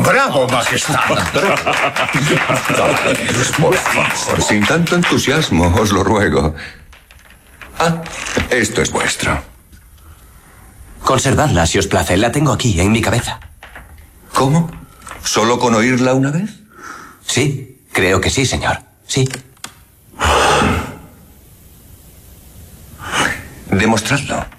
¡Bravo, Majestad! Por favor, sin tanto entusiasmo, os lo ruego. Ah, esto es vuestro. Conservadla, si os place. La tengo aquí, en mi cabeza. ¿Cómo? ¿Solo con oírla una vez? Sí, creo que sí, señor. Sí. Demostradlo.